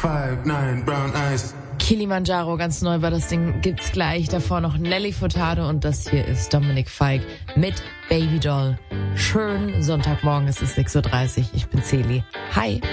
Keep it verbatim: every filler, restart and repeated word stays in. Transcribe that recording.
five, nine, brown eyes. Kilimanjaro, ganz neu war das Ding, gibt's gleich. Davor noch Nelly Furtado und das hier ist Dominik Feig mit Baby Doll. Schönen Sonntagmorgen, es ist sechs Uhr dreißig. Ich bin Celi. Hi.